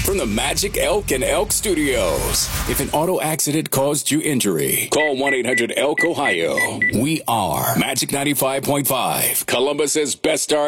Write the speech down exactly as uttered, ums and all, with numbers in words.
from the Magic Elk and Elk Studios. If an auto accident caused you injury, call one eight hundred elk ohio. We are Magic ninety-five point five, Columbus's best star